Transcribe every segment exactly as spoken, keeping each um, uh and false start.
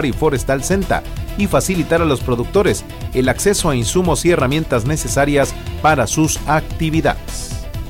y Forestal Senta y facilitar a los productores el acceso a insumos y herramientas necesarias para sus actividades.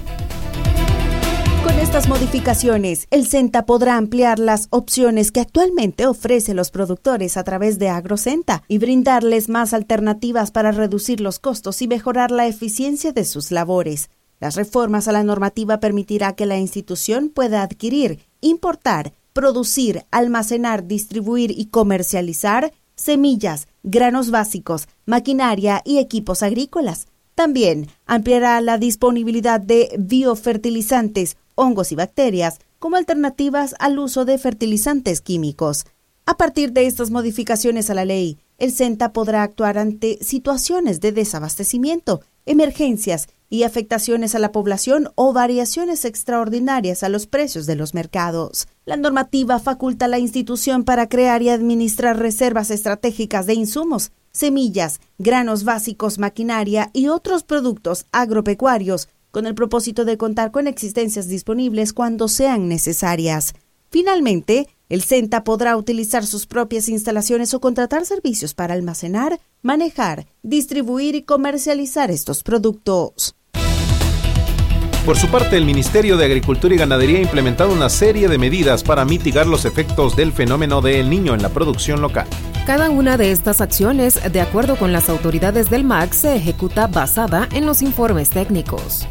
Con estas modificaciones, el Senta podrá ampliar las opciones que actualmente ofrece los productores a través de AgroSenta y brindarles más alternativas para reducir los costos y mejorar la eficiencia de sus labores. Las reformas a la normativa permitirá que la institución pueda adquirir, importar, producir, almacenar, distribuir y comercializar semillas, granos básicos, maquinaria y equipos agrícolas. También ampliará la disponibilidad de biofertilizantes, hongos y bacterias como alternativas al uso de fertilizantes químicos. A partir de estas modificaciones a la ley, el Senta podrá actuar ante situaciones de desabastecimiento, emergencias y afectaciones a la población o variaciones extraordinarias a los precios de los mercados. La normativa faculta a la institución para crear y administrar reservas estratégicas de insumos, semillas, granos básicos, maquinaria y otros productos agropecuarios, con el propósito de contar con existencias disponibles cuando sean necesarias. Finalmente, el Senta podrá utilizar sus propias instalaciones o contratar servicios para almacenar, manejar, distribuir y comercializar estos productos. Por su parte, el Ministerio de Agricultura y Ganadería ha implementado una serie de medidas para mitigar los efectos del fenómeno de El Niño en la producción local. Cada una de estas acciones, de acuerdo con las autoridades del M A C, se ejecuta basada en los informes técnicos.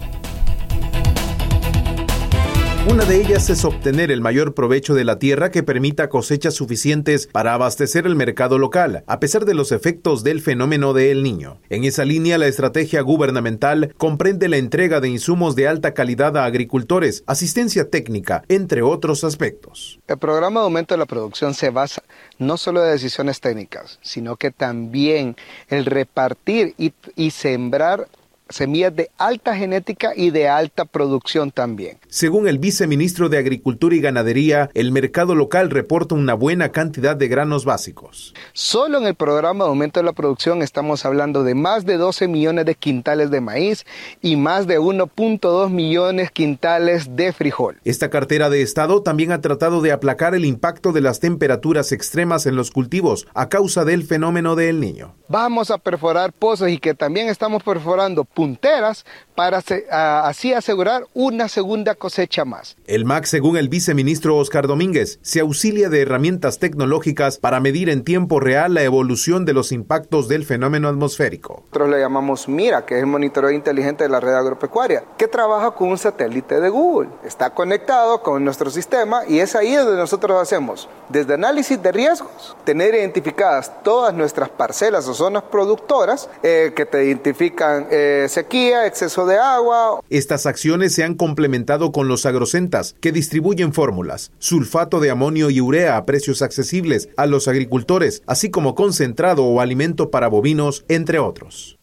Una de ellas es obtener el mayor provecho de la tierra que permita cosechas suficientes para abastecer el mercado local, a pesar de los efectos del fenómeno de El Niño. En esa línea, la estrategia gubernamental comprende la entrega de insumos de alta calidad a agricultores, asistencia técnica, entre otros aspectos. El programa de aumento de la producción se basa no solo en decisiones técnicas, sino que también el repartir y, y sembrar semillas de alta genética y de alta producción también. Según el viceministro de Agricultura y Ganadería, el mercado local reporta una buena cantidad de granos básicos. Solo en el programa de aumento de la producción estamos hablando de más de doce millones de quintales de maíz y más de uno punto dos millones quintales de frijol. Esta cartera de Estado también ha tratado de aplacar el impacto de las temperaturas extremas en los cultivos a causa del fenómeno de El Niño. Vamos a perforar pozos y que también estamos perforando punteras para a, así asegurar una segunda cosecha más. El M A C, según el viceministro Oscar Domínguez, se auxilia de herramientas tecnológicas para medir en tiempo real la evolución de los impactos del fenómeno atmosférico. Nosotros le llamamos MIRA, que es el monitoreo inteligente de la red agropecuaria, que trabaja con un satélite de Google. Está conectado con nuestro sistema y es ahí donde nosotros hacemos, desde análisis de riesgos, tener identificadas todas nuestras parcelas o zonas productoras eh, que te identifican eh, sequía, exceso de agua. Estas acciones se han complementado con los agrocentas, que distribuyen fórmulas, sulfato de amonio y urea a precios accesibles a los agricultores, así como concentrado o alimento para bovinos, entre otros.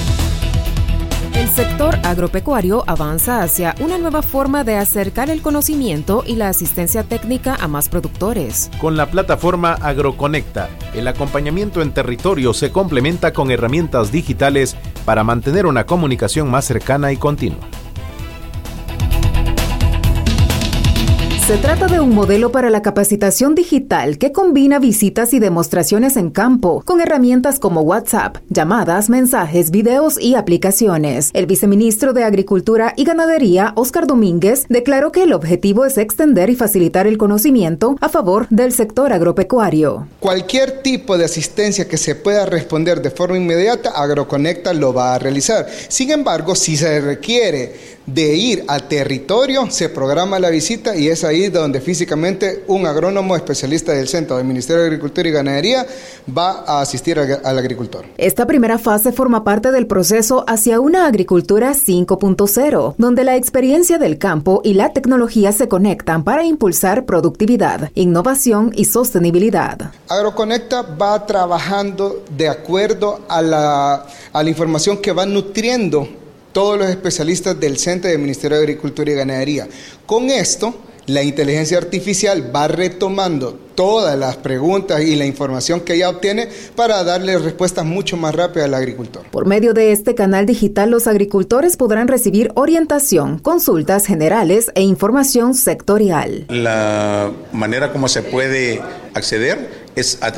El sector agropecuario avanza hacia una nueva forma de acercar el conocimiento y la asistencia técnica a más productores. Con la plataforma AgroConecta, el acompañamiento en territorio se complementa con herramientas digitales para mantener una comunicación más cercana y continua. Se trata de un modelo para la capacitación digital que combina visitas y demostraciones en campo con herramientas como WhatsApp, llamadas, mensajes, videos y aplicaciones. El viceministro de Agricultura y Ganadería, Oscar Domínguez, declaró que el objetivo es extender y facilitar el conocimiento a favor del sector agropecuario. Cualquier tipo de asistencia que se pueda responder de forma inmediata, AgroConecta lo va a realizar. Sin embargo, si se requiere de ir al territorio, se programa la visita y es ahí donde físicamente un agrónomo especialista del Centro del Ministerio de Agricultura y Ganadería va a asistir al, al agricultor. Esta primera fase forma parte del proceso hacia una agricultura cinco punto cero, donde la experiencia del campo y la tecnología se conectan para impulsar productividad, innovación y sostenibilidad. AgroConecta va trabajando de acuerdo a la, a la información que va nutriendo todos los especialistas del Centro del Ministerio de Agricultura y Ganadería. Con esto, la inteligencia artificial va retomando todas las preguntas y la información que ella obtiene para darle respuestas mucho más rápidas al agricultor. Por medio de este canal digital, los agricultores podrán recibir orientación, consultas generales e información sectorial. La manera como se puede acceder es a